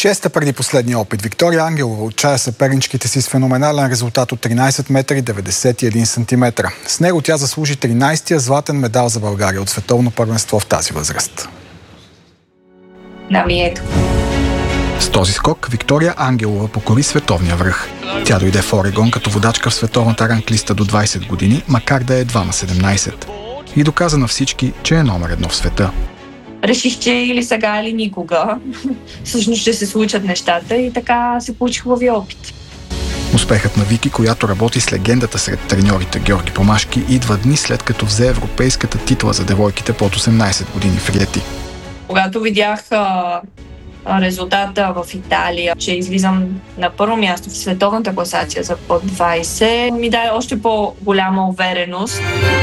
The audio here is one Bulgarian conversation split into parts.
Шеста преди последния опит. Виктория Ангелова отчая съперничките си с феноменален резултат от 13 метра и 91 сантиметра. С него тя заслужи 13-тия златен медал за България от световно първенство в тази възраст. С този скок Виктория Ангелова покори световния връх. Тя дойде в Орегон като водачка в световната ранглиста до 20 години, макар да е едва на 17. И доказа на всички, че е номер едно в света. Реших, че или сега, или никога всъщност ще се случат нещата и така се получи хубавия опит. Успехът на Вики, която работи с легендата сред треньорите Георги Помашки, идва дни след като взе европейската титла за девойките под 18 години в Риети. Когато видях резултата в Италия, че излизам на първо място в световната класация за под 20, ми даде още по-голяма увереност.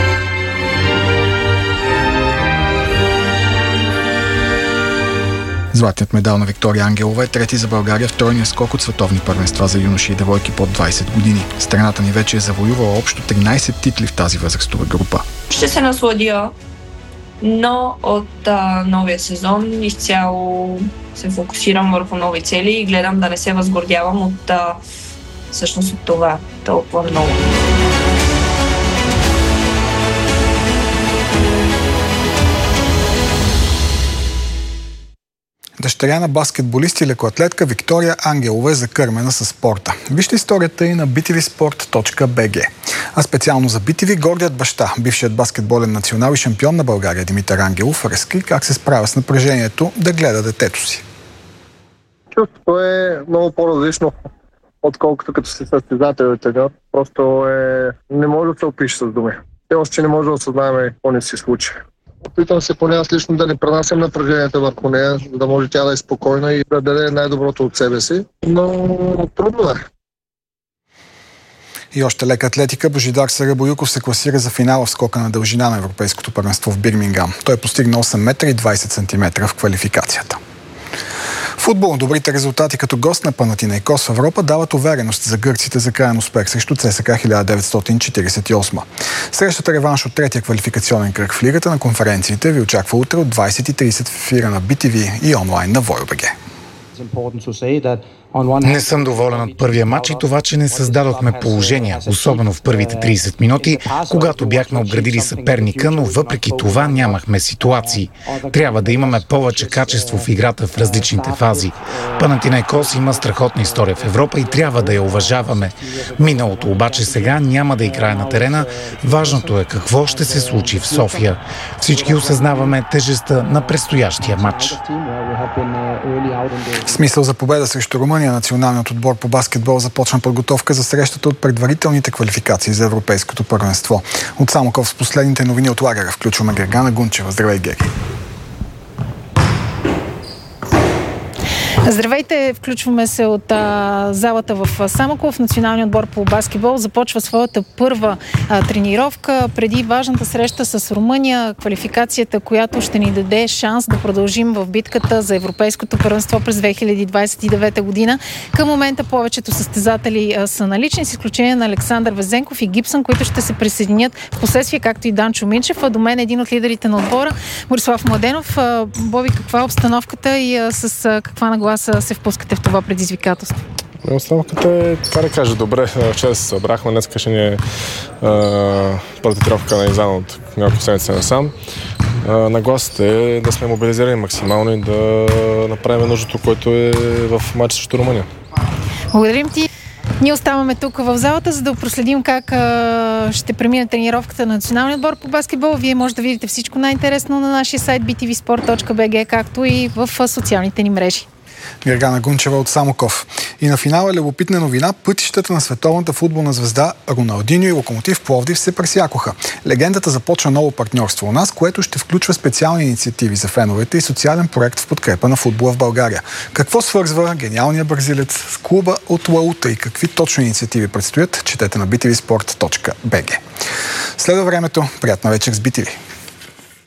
Златният медал на Виктория Ангелова е трети за България в тройния скок от световни първенства за юноши и девойки под 20 години. Страната ни вече е завоювала общо 13 титли в тази възрастова група. Ще се насладя, но от новия сезон изцяло се фокусирам върху нови цели и гледам да не се възгордявам от всъщност от това толкова много. Дъщеря на баскетболист и лекоатлетка Виктория Ангелова е закърмена със спорта. Вижте историята и на btvsport.bg. А специално за BTV гордият баща, бившият баскетболен национал и шампион на България Димитър Ангелов, разкри как се справя с напрежението да гледа детето си. Чувството е много по-различно, отколкото като си състезател и треньор. Просто не може да се опише с думи. Те още не може да осъзнаем какво не се случи. Опитам се поне аз лично да не пренасям напрежението върху нея, за да може тя да е спокойна и да даде най-доброто от себе си. Но трудно е. И още лека атлетика. Божидар Сарабоюков се класира за финала в скока на дължина на Европейското първенство в Бирмингам. Той постигна 8 метра и 20 сантиметра в квалификацията. Футбол. Добрите резултати като гост на Панатинайкос в Европа дават увереност за гърците за краен успех срещу ЦСКА 1948. Срещата реванш от третия квалификационен кръг в Лигата на конференциите ви очаква утре от 20:30 в ефира на BTV и онлайн на Voyo.bg. Не съм доволен от първия матч и това, че не създадохме положения, особено в първите 30 минути, когато бяхме обградили съперника, но въпреки това нямахме ситуации. Трябва да имаме повече качество в играта в различните фази. Панатинайкос има страхотна история в Европа и трябва да я уважаваме. Миналото обаче сега няма да играе на терена. Важното е какво ще се случи в София. Всички осъзнаваме тежестта на предстоящия матч. Смисъл за победа срещу Румъния. Националният отбор по баскетбол започна подготовка за срещата от предварителните квалификации за Европейското първенство. От Самоков с последните новини от лагера включваме Гергана Гунчева. Здравей, Гери! Здравейте, включваме се от залата в Самоков. Националният отбор по баскетбол започва своята първа тренировка преди важната среща с Румъния, квалификацията, която ще ни даде шанс да продължим в битката за Европейското първенство през 2029 година. Към момента повечето състезатели са налични, с изключение на Александър Везенков и Гибсън, които ще се присъединят в последствие, както и Данчо Минчев. А до мен един от лидерите на отбора, Борислав Младенов. Боби, каква е обстановката и с каква нагласа се впускате в това предизвикателство? Обстановката е, така да кажа, добре. Вчера се събрахме, днес ще ни е първата тренировка на Изан от няколко седмици насам. Нагласата е да сме мобилизирани максимално и да направим нуждото, което е в матча срещу Румъния. Благодарим ти. Ние оставаме тук в залата, за да проследим как ще премине тренировката на националния отбор по баскетбол. Вие може да видите всичко най-интересно на нашия сайт btvsport.bg, както и в социалните ни мрежи. Гергана Гунчева от Самоков. И на финала любопитна новина. Пътищата на световната футболна звезда Роналдиньо и Локомотив Пловдив се пресякоха. Легендата започва ново партньорство у нас, което ще включва специални инициативи за феновете и социален проект в подкрепа на футбола в България. Какво свързва гениалния бразилец с клуба от Лаута и какви точно инициативи предстоят, четете на btvsport.bg. Следва времето. Приятна вечер с BTV.